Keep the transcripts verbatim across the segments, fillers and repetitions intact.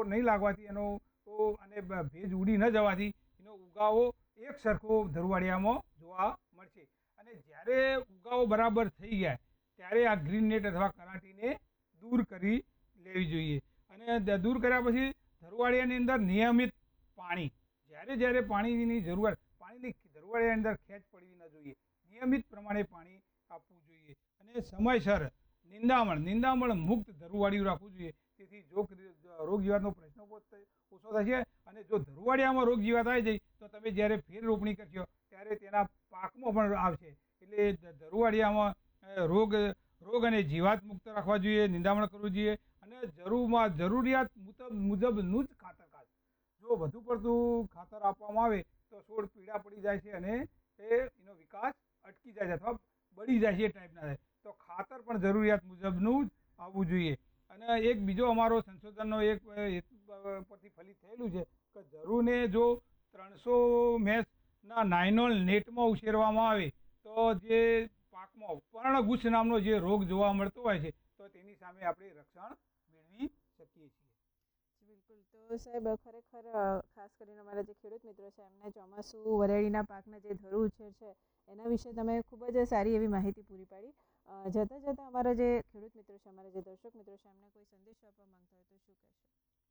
તડકો નહીં લાગવાથી એનો અને ભેજ ઉડી ન જવાથી એનો ઉગાવો એક સરખો ધરુવાડિયામાં જોવા મળશે. અને જ્યારે ઉગાવો બરાબર થઈ જાય ત્યારે આ ગ્રીન નેટ અથવા કરાટીને દૂર કરી લેવી જોઈએ. અને દૂર કર્યા પછી ધરુવાડિયાની અંદર નિયમિત પાણી, જ્યારે જ્યારે પાણીની જરૂરત, પાણીની ધરુવાડિયાની અંદર ખેંચ પડવી ન જોઈએ, નિયમિત પ્રમાણે પાણી આપવું જોઈએ. અને સમયસર નિંદામણ નિંદામણ મુક્ત ધરુવાડિયું રાખવું જોઈએ. તેથી જો રોગ જીવાતનો પ્રશ્ન ઓછો થશે. અને જો ધરુવાડિયામાં રોગ જીવાત આવી જાય તો તમે જ્યારે ફેર રોપણી કરશો ત્યારે તેના પાકમાં પણ આવશે. એટલે ધરુવાડિયામાં રોગ રોગ અને જીવાત મુક્ત રાખવા જોઈએ, નિંદામણ કરવું જોઈએ. અને જરૂરમાં જરૂરિયાત મુજબનું જ ખાતર ખાસ. જો વધુ પડતું ખાતર આપવામાં આવે તો છોડ પીળા પડી જાય છે અને એ એનો વિકાસ અટકી જાય છે અથવા બળી જાય છે એ ટાઈપના થાય. તો ખાતર પણ જરૂરિયાત મુજબનું જ આવવું જોઈએ. અને એક બીજો અમારો સંશોધનનો એક હેતુ પરથી ફલિત થયેલું છે કે ધરુને જો ત્રણસો મેસના નાયલોન નેટમાં ઉછેરવામાં આવે તો જે પાકમાં પર્ણગુચ્છ નામનો જે રોગ જોવા મળતો હોય છે તો તેની સામે આપણે રક્ષણ મેળવી શકીએ છીએ. બિલકુલ. તો સાહેબ ખરેખર ખાસ કરીને અમારા જે ખેડૂત મિત્રો છે એમને ચોમાસું વરેડીના પાકના જે ધરુ ઉછેર છે એના વિશે તમે ખૂબ જ સારી એવી માહિતી પૂરી પાડી. જતાં જતાં અમારા જે ખેડૂત મિત્રો છે, અમારા જે દર્શક મિત્રો છે એમને કોઈ સંદેશો આપવા માંગતા હોય તો શું કહેશો?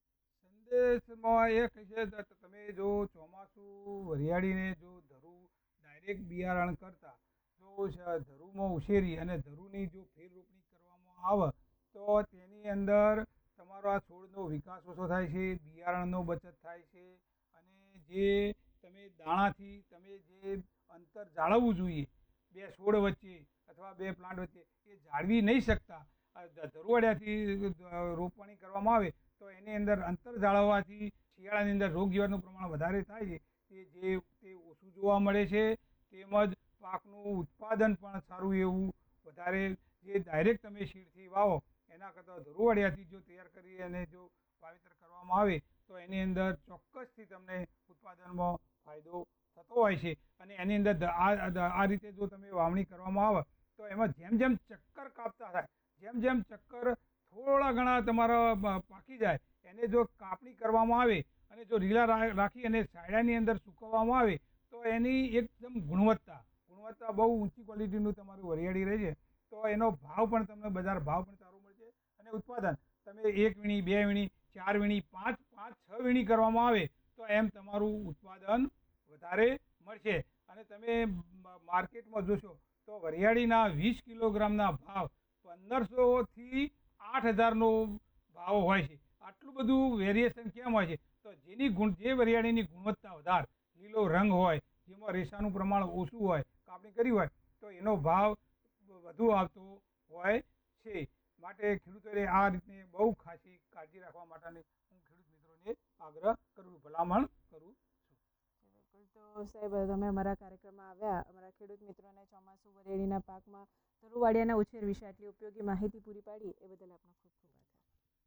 સંદેશમાં એ કહેશે કે તમે જો ચોમાસું વરિયાળીને જો ધરુ ડાયરેક્ટ બિયારણ કરતા જો ધરુમાં ઉછેરી અને ધરુની જો ફેર રોપણી કરવામાં આવે તો તેની અંદર તમારો આ છોડનો વિકાસ ઓછો થાય છે, બિયારણનો બચત થાય છે. અને જે તમે દાણાથી તમે જે અંતર જાળવવું જોઈએ બે છોડ વચ્ચે અથવા બે પ્લાન્ટ વચ્ચે એ જાળવી નહીં શકતા, ધરુવાડિયાથી રોપણી કરવામાં આવે તો એની અંદર અંતર જાળવવાથી શિયાળાની અંદર રોગ જીવાતનું પ્રમાણ વધારે થાય છે. તે જે તે ઓછું જોવા મળે છે. તેમજ પાકનું ઉત્પાદન પણ સારું એવું વધારે, જે ડાયરેક્ટ તમે શીડથી વાવો એના કરતાં ધરુવાડિયાથી જો તૈયાર કરી અને જો વાવેતર કરવામાં આવે તો એની અંદર ચોક્કસથી તમને ઉત્પાદનમાં ફાયદો થતો હોય છે. અને એની અંદર આ આ રીતે જો તમે વાવણી કરવામાં આવે તો એમાં જેમ જેમ ચક્કર કાપતા થાય, જેમ જેમ ચક્કર થોડા ઘણા તમારા પાકી જાય એને જો કાપણી કરવામાં આવે અને જો રીલા રાખી અને છાંયડાની અંદર સૂકવવામાં આવે તો એની એકદમ ગુણવત્તા ગુણવત્તા બહુ ઊંચી ક્વોલિટીનું તમારું વરિયાળી રહે છે. તો એનો ભાવ પણ તમને બજાર ભાવ પણ સારો મળશે. અને ઉત્પાદન તમે એક વીણી, બે વીણી, ચાર વીણી, પાંચ પાંચ છ વીણી કરવામાં આવે તો એમ તમારું ઉત્પાદન વધારે મળશે. અને તમે માર્કેટમાં જોશો તો વરિયાળીના વીસ કિલોગ્રામના ભાવ પંદરસોથી આઠ હજારનો ભાવ હોય છે. આટલું બધું વેરિએશન કેમ હોય છે? તો જેની ગુણ જે વરિયાળીની ગુણવત્તા વધારે, લીલો રંગ હોય, જેમાં રેસાનું પ્રમાણ ઓછું હોય, કાપણી કરી હોય તો એનો ભાવ વધુ આવતો હોય છે. માટે ખેડૂતોએ આ રીતે બહુ ખાસી કાળજી રાખવા માટેની હું ખેડૂત મિત્રોને આગ્રહ કરું, ભલામણ કરું છું. બિલકુલ. તો સાહેબ તમે અમારા કાર્યક્રમમાં આવ્યા, અમારા ખેડૂત મિત્રોને ચોમાસું વરેડીના પાકમાં ધરુવાડિયાના ઉછેર વિશે આટલી ઉપયોગી માહિતી પૂરી પાડી એ બદલ આપનો ખૂબ ખૂબ આભાર.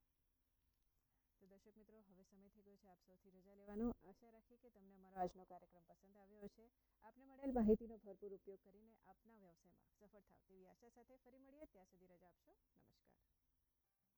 તો દર્શક મિત્રો, હવે સમય થઈ ગયો છે આપ સૌથી રજા લેવાનું. આશા રાખીએ કે તમને અમારો આજનો કાર્યક્રમ પસંદ આવ્યો હશે. આપને મળેલ માહિતીનો ભરપૂર ઉપયોગ કરીને આપના વ્યવસાયમાં સફળ થાવ તેવી આશા સાથે ફરી મળીએ. ત્યાં સુધી રજા આપશો. નમસ્કાર.